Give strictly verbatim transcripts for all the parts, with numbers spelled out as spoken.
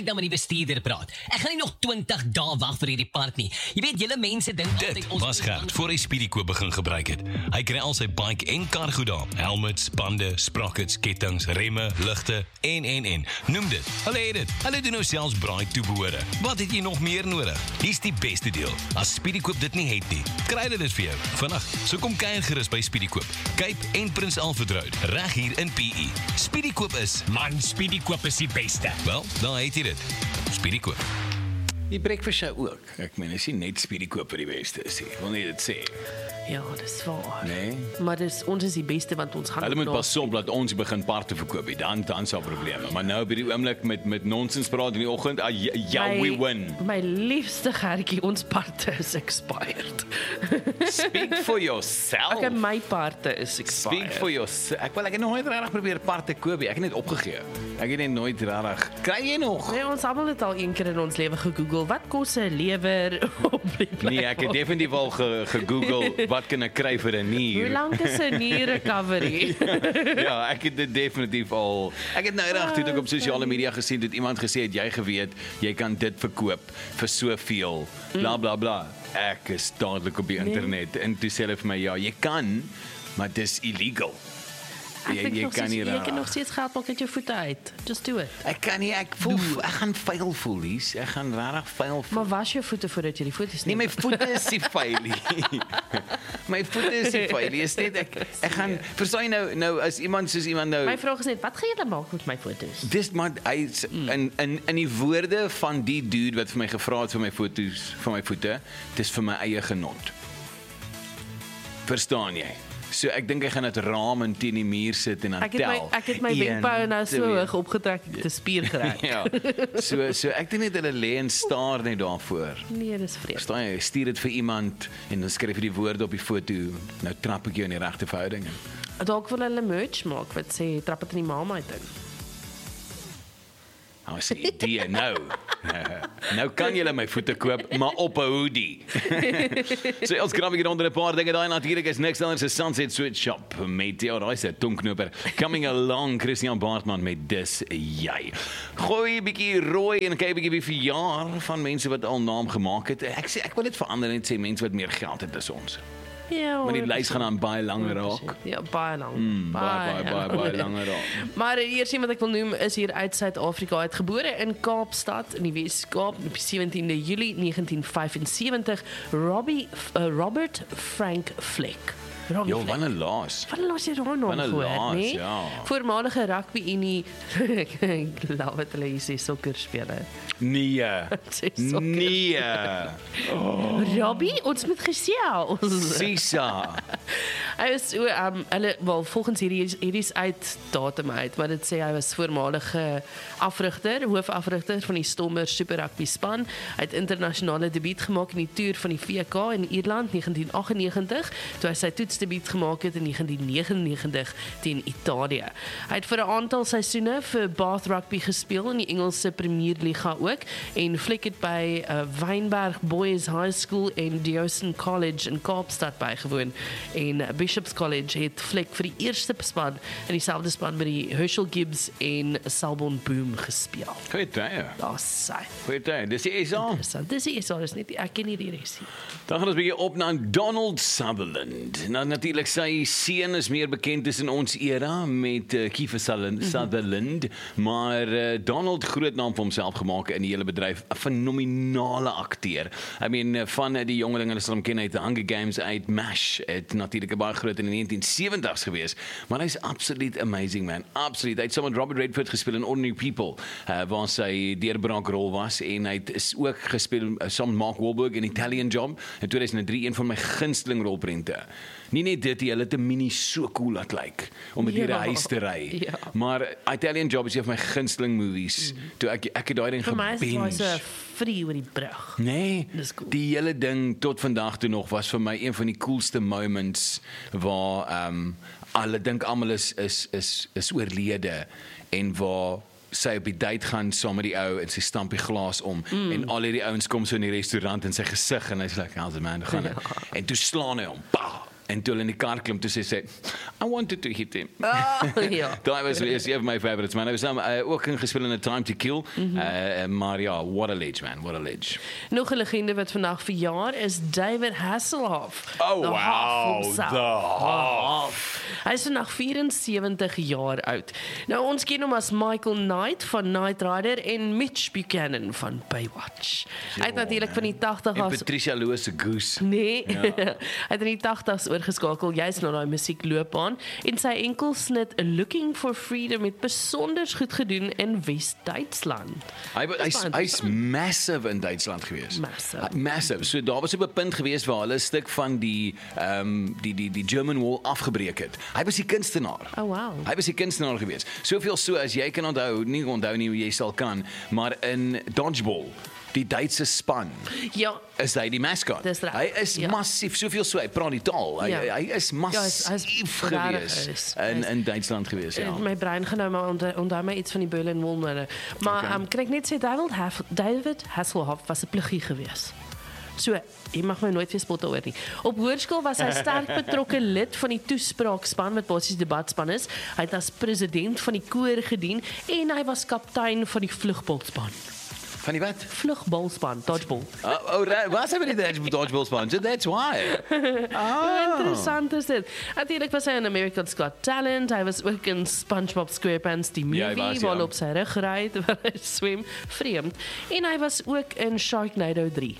ek dan met die bestuurder praat. Ek gaan nie nog twintig dae wag vir hierdie part nie. Jy weet, julle mense dink Dit was Gert voor hy Speedykoop begin gebruik het. Hy kry al sy bike en kar goed daar. Helmets, bande, sprockets, kettings, remme, ligte en en en. Noem dit. Hulle het dit. Hulle doen nou selfs braai toebehore. Wat het jy nog meer nodig? Hier's die beste deel. As Speedykoop dit nie het nie, kry hulle dit vir jou vandag. So kom kuier gerus by Speedykoop. Cape en Prins Alfred Road, reg hier in P E. Speedykoop is, Man, Speedykoop is die beste. wel, dan het jy dit. Speedykoop. Die breakfast show ook. Ek meen, is nie net Speedykoop vir die beste is nie. Wil nie dit sê. Ja, dis waar. Nee. Maar dis, ons is die beste, want ons gaan Hulle moet na- pas op dat ons begin parte verkoop, nie. dan dan sal probleme. Maar nou by die oomblik met met nonsens praat in die oggend, ah, ja, ja, My- we win. My liefste Gertjie, ons parte is expired. Speak for yourself. Okay, my parte is expired. Speak for yourself. Ek wil ek het nooit regtig probeer parte koop nie. Ek het net opgegee. Ek het net nooit regtig. Kry jy nog? Nee, ons almal het al een keer in ons lewe gegoogel, wat kos 'n lewer op die plek? Nee, ek het definitief al ge, gegoogel wat kan ek kry vir 'n nier. Hoe lank is 'n knee recovery? Ja, ek het dit definitief al. Ek het nou eendag toe ek op sosiale media gesien dat iemand gesê het jy geweet jy kan dit verkoop vir soveel bla bla bla. Ek is dadelik op die internet en toe sê hulle vir my ja, jy kan, maar dis illegal. Ek Jy dink jy nog kan steeds- nie jy kan raak. nog steeds geld maak uit jou voete uit. Just do it. Ek kan nie, ek voel ek gaan vuil voel, Lies. Ek gaan regtig vuil voel. Maar was jou voete voordat jy die foto's Nee, neem? my voete is nie veilig. My voete is nie veilig. Is net ek ek gaan verstaan jy nou nou as iemand soos iemand nou My vraag is net, wat gaan julle maak met my foto's? Dis maar hy in in in die woorde van die dude wat vir my gevra het vir my foto's van my voete, dis vir my eie genot. Verstaan jy? So ek dink ek gaan dit raam en teen die muur sit en dan Ek het my tel. ek het my Een, wenkbrauwe nou so twee. hoog opgetrek te spier geraak. Ja. So so ek dink net hulle lê en staar net daarvoor. Nee, dis vreemd. Verstaan jy? Stuur dit vir iemand en dan skryf jy die woorde op die foto. Nou trap ek jou in die regte verhouding in. Dalk wil hulle merch maak wat sê trap dit in die maalmaat in. Nou is 'n idee nou. Nou kan julle my voete koop, maar op 'n hoodie. So ons krap hier onder 'n paar dinge daai natuurlik is niks anders as Sunset Sweat Shop met ja, daai se tonknoper. Coming along Christian Baartman met dis jy. Gooi 'n bietjie rooi en kyk 'n bietjie wie verjaar van mense wat al naam gemaak het. Ek sê ek wil dit verander en sê mense wat meer geld het as ons. Ja. Maar die lys gaan dan baie langer raak. Ja, baie lank. Mm, baie baie baie baie langer raak. Maar die eerste een wat ek wil noem is hier uit Suid-Afrika. Hy het gebore in Kaapstad in die Wes-Kaap op sewentiende Julie negentien vyfensewentig. Robbie uh, Robert Frank Fleck. Robbie Jo, Fleck. wanneer laas? Wat los jy daar nog Wanneer gehoor, laas, nee? ja. Voormalige rugby unie ek love dit hulle hier sê sokkerspeler. Nee. Sê sokker. Nee. Robbie, ons moet gesels. Sisa. Hy was so um hulle wel volgens hierdie hierdie is uit datum uit, maar dit sê hy was voormalige afrigter, hoofafrigter van die Stormer Super Rugby span. Hy het internasionale debuut gemaak in die toer van die V K in Ierland negentien agt agt negentig, toe hy sy toetsdebuut gemaak het in negentien negenennegentig teen Italië. Hy het vir 'n aantal seisoene vir Bath Rugby gespeel in die Engelse Premierliga ook en Fleck het by uh, Wynberg Boys High School en Diosen College in Kaapstad bygewoon en Bishop's College het Fleck vir die eerste span in dieselfde span met die Herschel Gibbs en Selborne Boom gespeel. Goeie tye. Daar's sy. Goeie tye. Dis die S A. Interessant. Dis is alles net ek ken nie die res nie. Dan gaan ons bietjie op na Donald Sutherland. Nou natuurlik sy seun is meer bekend tussen ons era met uh, Kiefer Sutherland, Sutherland, maar uh, Donald groot naam vir homself gemaak in die hele bedryf, 'n fenominale akteur. I mean van die jongelinge hulle sal hom ken uit The Hunger Games, uit MASH, het natuurlik baie groot in die negentien seventies gewees, maar hy's absoluut amazing man, absoluut. Hy het saam met Robert Redford gespeel in Ordinary People, uh, waar sy deurbraakrol was en hy het is ook gespeel uh, saam met Mark Wahlberg in Italian Job in tweeduisend drie, een van my gunsteling rolprente. Nie net dit, hulle het 'n mini so cool laat lyk om met hierdie Ja, huis te ry. ja. Maar Italian Job is een van my gunsteling movies. Mm. Toe ek ek het daai ding Vir my is dit gebinge. so free oor die brug. Nee, Dis cool. die hele ding tot vandag toe nog was vir my een van die coolste moments waar ehm um, alle dink almal is is is is oorlede en waar sy op die date gaan saam met die ou en sy stamp die glas om mm. en al hierdie ouens kom so in die restaurant in sy gesig en hy's like, "How's the man?" gaan ja. En toe slaan hy hom. Pa! En toe hulle in die kar klim, toe sê sy, I wanted to hit him. Ah, ja. Daai was is een van my favorites, man. Hy was uh, ook ingespeel in A Time to Kill. Mm -hmm. uh, maar ja, what a ledge, man. What a ledge. Nog 'n legende wat vandag verjaar is David Hasselhoff. Oh, The wow. Hoff himself. The Hoff. Hy is vandag vierensewentig jaar oud. Nou ons ken hom as Michael Knight van Knight Rider en Mitch Buchanan van Baywatch. Hy het natuurlik van die tagtig En as Patricia Lewis se Goose. Nee, ja. Hy het in die tagtigs oorgeskakel juist na daai musiekloopbaan en sy enkelsnit Looking for Freedom het besonder goed gedoen in Wes-Duitsland. Hy hy's hy's massive in Duitsland gewees. Massive. Massive. So daar was op 'n punt gewees waar hulle 'n stuk van die ehm um, die die die German Wall afgebreek het. Hy was die kunstenaar. Oh wow. Hy was die kunstenaar gewees. Soveel so as jy kan onthou, nie onthou nie hoe jy sal kan, maar in Dodgeball, die Duitse span, Ja, is hy die mascot. Dis reg, Hy is ja. massief, soveel so, hy praat die taal. Hy, Ja. hy is massief Ja, hy is- hy is rarig gewees is. in, Hy is- in Duitsland gewees, ja. my brein gaan nou maar onthou, onthou my iets van die Berlin Wall nou. Maar Okay. um, kan ek net sê David, Haf, David Hasselhoff was 'n pluggie gewees. So, jy mag my nooit weer spot oor nie. Op hoërskool was hy sterk betrokke lid van die toespraakspan wat basies debatspan is. Hy het as president van die koor gedien en hy was kaptein van die vlugbalspan. Van die wat? Vlugbalspan, dodgeball. Oh, oh right. Was hy met die Dodgeball span? So that's why. Oh. Interessant is dit. Natuurlik was hy in America's Got Talent. Hy was ook in SpongeBob SquarePants die Ja, movie hy was, ja. waarop sy rug ry terwyl hy swem, vreemd. En hy was ook in Sharknado drie.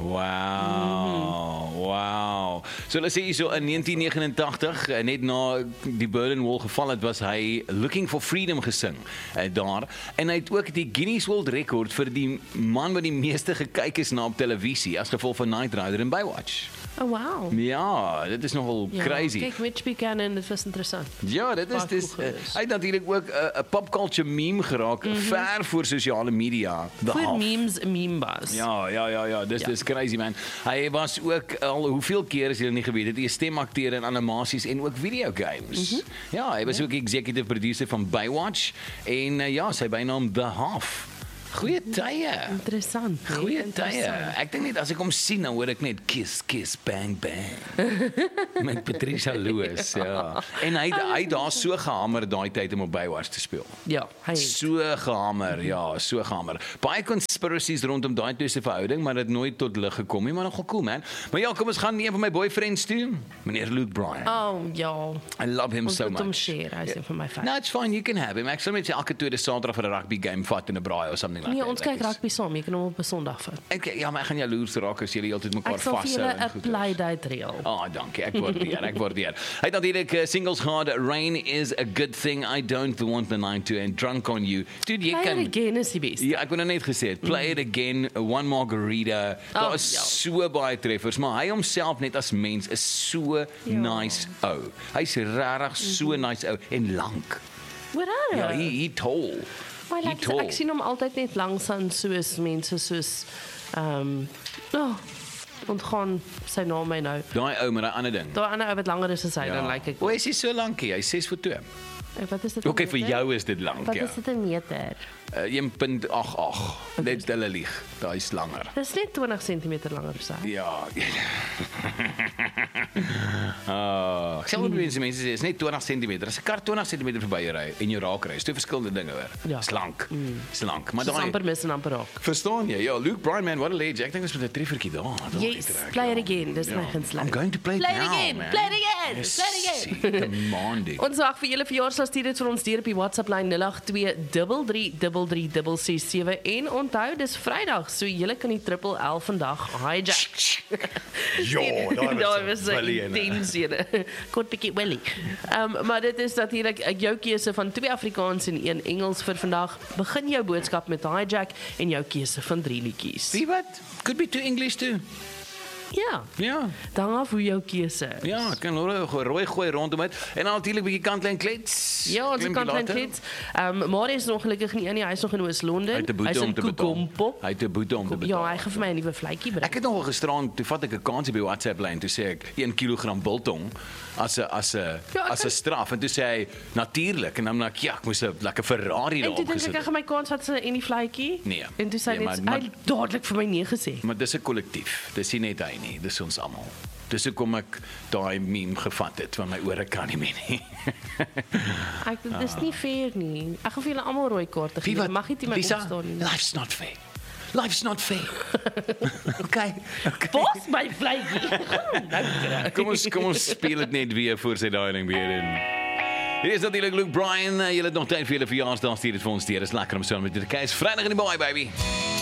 Wow, wow. So hulle sê hier so in negentien negenentagtig, net na die Berlin Wall geval het, was hy Looking for Freedom gesing uh, daar. En hy het ook die Guinness World Record vir die man wat die meeste gekyk is na op televisie as gevolg van Knight Rider en Baywatch. Oh wow. Ja, dit is nogal Ja, crazy. Kyk, Mitch Buchanan, dit was interessant. Ja, dit is Baie dis cool uh, geweest. hy het natuurlik ook 'n uh, pop culture meme geraak mm -hmm. ver voor sosiale media. The Voor Hoff. memes, meme bus. Ja, ja, ja, ja, dis Ja. dis crazy man. Hy was ook al hoeveel keer as jy nie geweet het, hy is stemakteur in animasies en ook videogames. Mm -hmm. Ja, hy was ja. ook executive producer van Baywatch en uh, ja, sy bynaam The Hoff. Goeie tye. Interessant. nee, Goeie tye. interessant. Ek dink net as ek hom sien dan hoor ek net kiss kiss bang bang. Met Patricia Lewis, ja. En hy hy het daar so gehamer daai tyd om op Baywatch te speel. Ja, hy het. So gehamer, ja, so gehamer. Baie conspiracies rondom daai twee se verhouding, maar dit nooit tot lig gekom nie, maar nogal cool man. Maar ja, kom ons gaan een van my boyfriends toe, meneer Luke Bryan. Oh, ja. I love him Ons so moet hom much. share, hy is een van my fans. No, it's fine, you can have him. Ek sal net sê elke tweede Saterdag vir 'n rugby game vat in 'n braai of something like Nee, that. ons Like kyk is- rugby saam, jy kan hom op 'n Sondag vat. Ek ja, maar ek gaan jaloers raak as julle altyd mekaar Ek sal vir vashou julle en 'n goed. playdate reël. Ah, oh, dankie. Ek waardeer, ek waardeer. Hy het natuurlik uh, singles gehad, Rain is a good thing, I don't want the night to end, Drunk on you. Dude, jy Play kan it again is die beste. Ja, ek wou nou net gesê het, play it again, one margarita. Daar Oh, is ja. so baie treffers, maar hy homself net as mens is so nice ou. Hy's regtig so nice ou en lank. Hoor hy? Ja, he he tall. Maar He like, tall. ek sien hom altyd net langs aan soos mense soos ehm um, oh, ontgaan sy naam my nou. Daai ou met daai ander ding. Daai ander ou wat langer is as hy, dan lyk ek. O, hy is so lankie, hy's ses voet twee. Wat is dit? Okay, in vir meter? jou is dit lank, Wat ja. is dit in meter? Uh, een komma agt agt. Net hulle lieg. Daai is langer. Dis net twintig sentimeter langer as hy. Ja. Ah, ek sê wat mense mense sê, is net twintig sentimeter. As 'n kar twintig sentimeter verby jou ry en jy raak ry, is twee verskillende dinge hoor. Ja. Dis lank. Dis lank. Maar Dis daai amper mis en amper raak. verstaan jy? Ja, Luke Bryan man, what a legend. Ek dink dit is met 'n treffertjie daar. daar Yes, uiteraard, play it ja. again. Dis Ja. my gunsteling. I'm going to play it Play it now, again. man. Play it again. Yes, Play it again. demanding. Ons wag vir julle verjaarsdag, stuur dit vir ons deur op die WhatsApp lyn nul agt twee drie drie drie drie ses ses sewe en onthou dis Vrydag, so julle kan die triple L vandag hijack. Ja, daar was daar een was 'n Willie en 'n- intense ene. Kort bietjie Willie. Ehm um, maar dit is natuurlik jou keuse van twee Afrikaans en een Engels vir vandag. Begin jou boodskap met hijack en jou keuse van drie liedjies. See what? Could be too English too. Ja. Ja. Dan af hoe jou keuse is. Ja, ek kan rooi rooi gooi rondom dit. En dan natuurlik 'n bietjie kantlyn klets. Ja, ons Klimpie kan klein later. klets. Ehm um, maar hy is nog gelukkig nie in nie. Hy is nog in Oos-London. Hy het 'n boete Hy's om in te betaal. Kokompo. Hy het 'n boete om te betaal. Ja, hy gaan vir my 'n nuwe vletjie bring. Ek het nogal gisteraan, toe vat ek 'n kansie by WhatsApp lyn, toe sê ek een kilogram biltong as 'n as 'n Ja, ek as 'n straf en toe sê hy natuurlik en dan nou ek ja, ek moes 'n lekker Ferrari En daarop toe dink ek gesit. ek gaan my kans vat in die vletjie. Nee. En toe sê hy Nee, net maar- hy het dadelik vir my nee gesê. Maar dis 'n kollektief. Dis nie net hy nie, dis ons almal. dis hoekom ek daai meme gevat het, want my ore kan nie meer nie. Ek dis nie fair nie. Ek gaan vir julle almal rooi kaarte gee. Jy mag nie teen my opstaan nie. Life's not fair. Life's not fair. okay. okay. Bos my vletjie. Kom ons kom ons speel dit net weer voor sy daai ding weer in. Hier is natuurlik Luke Bryan. Julle het nog tyd vir julle verjaarsdag, stuur dit vir ons deur. Dis lekker om saam met julle te kyk. Vrydag in die baie baby.